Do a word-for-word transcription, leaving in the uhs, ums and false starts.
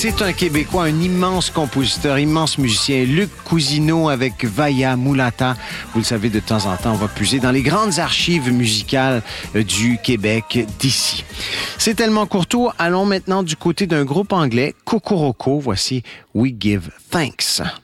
C'est un Québécois, un immense compositeur, immense musicien, Luc Cousineau avec Vaya Mulata. Vous le savez, de temps en temps, on va puiser dans les grandes archives musicales du Québec d'ici. C'est tellement courtois. Allons maintenant du côté d'un groupe anglais, Kokoroko. Voici We Give Thanks.